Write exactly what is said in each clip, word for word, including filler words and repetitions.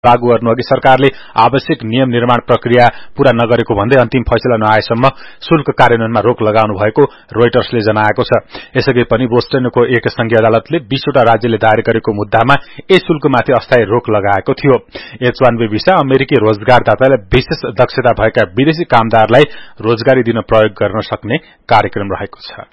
लागू गर्नुअघि सरकारले आवश्यक नियम निर्माण प्रक्रिया पूरा नगरेको भन्दै अन्तिम फैसला नआएसम्म शुल्क कार्यान्वयनमा रोक लगाउनु भएको रोइटर्सले जनाएको छ। यसअघि पनि बोस्टनको एक संघीय अदालतले बीसवटा राज्यले दायर गरेको मुद्दामा यस शुल्कमाथि अस्थायी रोक लगाएको थियो। एच वन बी भिसा अमेरिकी रोजगारदातालाई विशेष दक्षता भएका विदेशी कामदारलाई रोजगारी दिन प्रयोग गर्न सक्ने कार्यक्रम रहेको छ।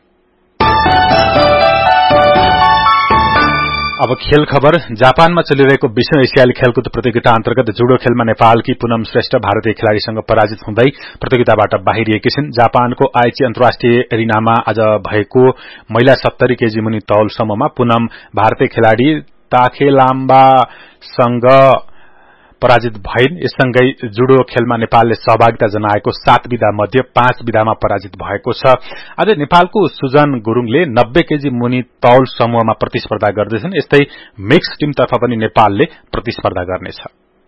अब खेल खबर। जापानमा चलिरहेको विश्व एसियाली खेलकुद प्रतियोगिता अन्तर्गत जुडो खेलमा नेपालकी पूनम श्रेष्ठ भारतीय खेलाड़ीसँग पराजित हुँदै प्रतियोगिताबाट बाहिरिएकी छिन्। जापानको आइची अन्तर्राष्ट्रिय एरिनामा आज भएको महिला सत्तरी केजी मुनि तौल समूहमा पूनम भारतीय खेलाड़ी ताखेलाम्बासँग पराजित भइन्। यससँगै जुडो खेलमा नेपालले सहभागिता जनाएको सात विधा मध्ये पाँच विधामा पराजित भएको छ। आज नेपालको सुजन गुरूङले नब्बे केजी मुनि तौल समूहमा प्रतिस्पर्धा गर्दैछन्। यस्तै मिक्स टीमतर्फ पनि नेपालले प्रतिस्पर्धा गर्नेछ।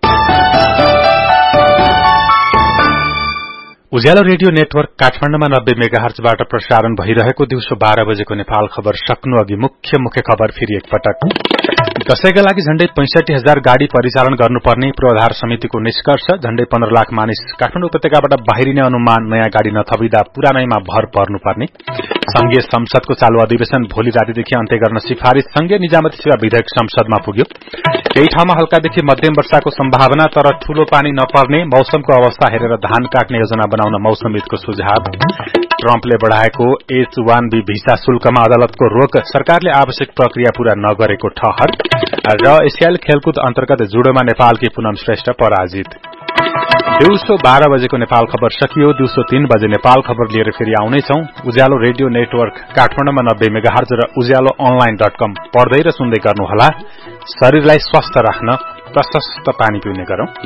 उज्यालो रेडियो नेटवर्क काठमाडौँमा नब्बे मेगाहर्जबाट प्रसारण भइरहेको दिउँसो बाह्र बजेको नेपाल खबर सक्नु अघि मुख्य मुख्य खबर फेरि एकपटक। दशैंका लागि झण्डै पैंसठी हजार गाड़ी परिचालन गर्नुपर्ने पूर्वाधार समितिको निष्कर्ष। झण्डै पन्ध्र लाख मानिस काठमाडौँ उपत्यकाबाट बाहिरिने अनुमान। नयाँ गाड़ी नथपिँदा पुरानैमा भर पर्नुपर्ने। संघीय संसदको चालू अधिवेशन भोलि रातिदेखि अन्त्य गर्न सिफारिश। संघीय निजामती सेवा विधेयक संसदमा पुग्यो। केही ठाउँमा हल्कादेखि मध्यम वर्षाको सम्भावना तर ठूलो पानी नपर्ने। मौसमको अवस्था हेरेर धान काट्ने योजना बनाउन मौसमविदको सुझाव। ट्रम्पले बढ़ाएको एच वन बी भिसा शुल्कमा अदालतको रोक। सरकारले आवश्यक प्रक्रिया पूरा नगरेको ठहर। र एसियाली खेलकुद अन्तर्गत जुडोमा नेपालकी पूनम श्रेष्ठ पराजित। दिउँसो बाह्र बजेको नेपाल खबर सकियो। दिउँसो तीन बजे नेपाल खबर लिएर फेरि आउनेछौं। उज्यालो रेडियो नेटवर्क काठमाडौँमा नब्बे मेगाहर्ज र उज्यालो अनलाइन डट कम पढ्दै र सुन्दै गर्नुहोला। शरीरलाई स्वस्थ राख्न प्रशस्त पानी पिउने गरौं।